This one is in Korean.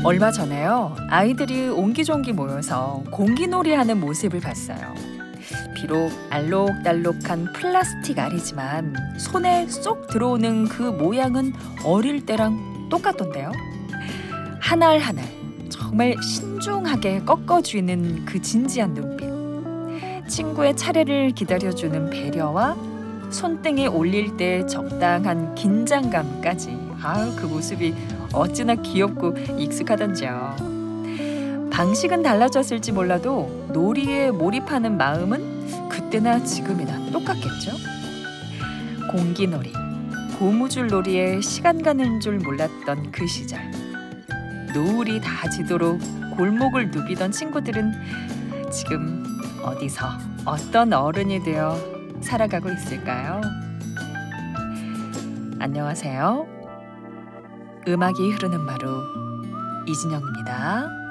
얼마 전에요. 아이들이 옹기종기 모여서 공기놀이 하는 모습을 봤어요. 비록 알록달록한 플라스틱 알이지만 손에 쏙 들어오는 그 모양은 어릴 때랑 똑같던데요. 한 알 한 알 정말 신중하게 꺾어주는 그 진지한 눈빛. 친구의 차례를 기다려주는 배려와 손등에 올릴 때 적당한 긴장감까지. 그 모습이 어찌나 귀엽고 익숙하던지요. 방식은 달라졌을지 몰라도 놀이에 몰입하는 마음은 그때나 지금이나 똑같겠죠? 공기놀이, 고무줄 놀이에 시간 가는 줄 몰랐던 그 시절. 노을이 다 지도록 골목을 누비던 친구들은 지금 어디서 어떤 어른이 되어 살아가고 있을까요? 안녕하세요. 음악이 흐르는 마루 이진영입니다.